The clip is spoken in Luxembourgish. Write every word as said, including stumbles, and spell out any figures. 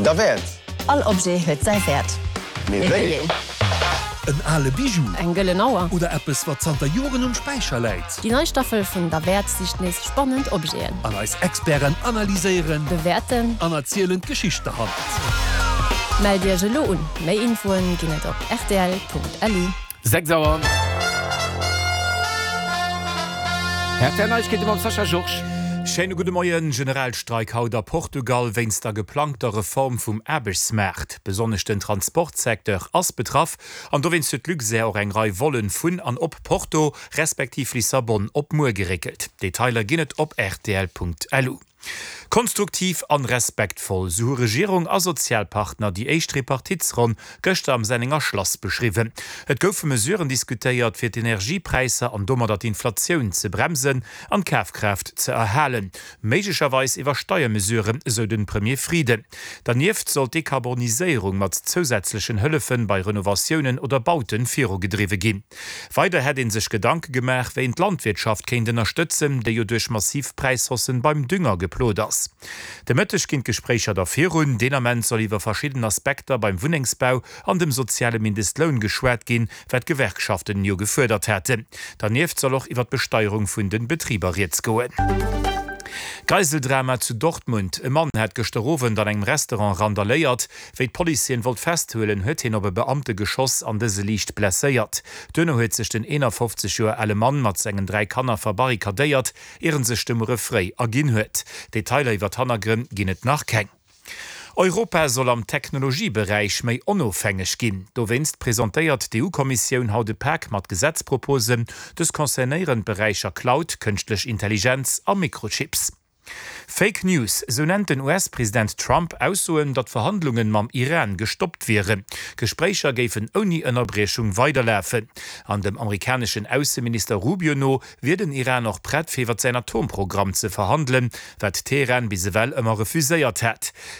Da Wert. All Obje huet sei Wert. Ein alle Bijou Eng Gëllenauer. oder etwas, was Santa Joren um Speicher leiht. Die Neustaffel vun der Wert sich nes spannend Obgeen. An als Experten analysieren, Bewerten, an erzählen Geschichte hat. meld Dir gelo un. Méi Infoen ginnet op r t l punkt l u. Sechs Sauer. Herr Tenner, ich geht immer um Sascha Joursch. Schöne gute Morgen, Generalstreik haut der Portugal wenn's der geplante Reform vom Erbesmarkt, besonders den Transportsektor als betraf, an da wenn's het Glück sehr eng Reihe wollen von an op Porto, respektiv Lissabon op Mur geregelt. Detailer ginnet op r t l punkt l u. Konstruktiv an respektvoll so Regierung a Sozialpartner die Eichtripartitsron göcht am Senninger Schloss beschrieben. Et goufe mesureuren diskutiert fir d' Energiepreise an dummer dat Inflationun ze bremsen an Käfkraft ze erhalen. Meigcherweis iwwer Steuermesuren so den Premier Friede. Daneft soll Dekarbonisierung mat zusätzlichen Hëllefen bei Renovationen oder Bauten Viro gedriwe gin. Weiter hat in sech Gedanke gemerk, wie d Landwirtschaft kennt den unterstützen, der jo durch Massivpreishossen beim Dünger geploders. De Mëttech kind Gesprächer der Virun, Denament soll iwwer verschiedene Aspekte beim Wohnungsbau an dem soziale Mindestlohn geschwert gin, wat Gewerkschaften jo gefördert hätte. Daneft soll auch iwwer Besteuerung vun den Betrieber jetzt goen. Geiseldrama zu Dortmund. E Mann hat gesterowen an engem Restaurant randaléiert, wéi d'Polizien wollt festhuelen huet hin op e Beamte Geschoss an dese Liicht blesséiert. Dënne huet sech den eenundfünfzig Joer alle Mann mat segen drei Kanner verbarrikadéiert, ieren se Stimmere frei agin huet. Detailer iwwer Hannergrim ginnet nach keng. Europa soll am Technologiebereich méi onofhängig ginn. Do winst präsentéiert die E U-Kommissionun haut de Pack mat Gesetzproposen des konzernéieren Bereicher Cloud, künstlich Intelligenz a Mikrochips. Fake News, so nennt den U S-Präsident Trump aussoen, dat Verhandlungen mam Iran gestoppt wären. Gesprächer géfen oni Ënnerbrechung weiterläfen. An dem amerikanischen Außenminister Rubio no wird den Iran noch brett fir sein Atomprogramm zu verhandeln, wat Teheran bisewell immer refuséiert hat.